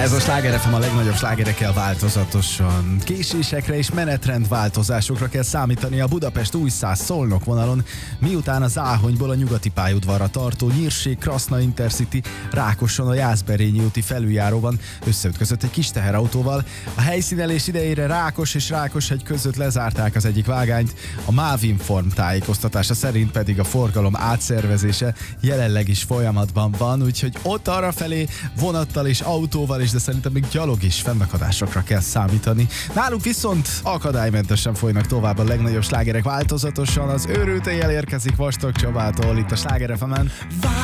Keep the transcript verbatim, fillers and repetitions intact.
Ez a Sláger ef em a legnagyobb slágerekkel változatosan. Késésekre és menetrendváltozásokra kell számítani a Budapest-Újszász-Szolnok vonalon, miután a Záhonyból a nyugati pályaudvarra tartó Nyírség-Kraszna Intercity Rákoson a Jászberényi úti felüljáróban összeütközött egy kis teherautóval. A helyszínelés idejére Rákos és Rákoshegy között lezárták az egyik vágányt, a Mávinform tájékoztatása szerint pedig a forgalom átszervezése jelenleg is folyamatban van, úgyhogy ott arra felé vonattal és autóval is, de szerintem még gyalog is fennakadásokra kell számítani. Nálunk viszont akadálymentesen folynak tovább a legnagyobb slágerek változatosan. Az őrült éjjel érkezik Vastag Csabától itt a Sláger ef emen.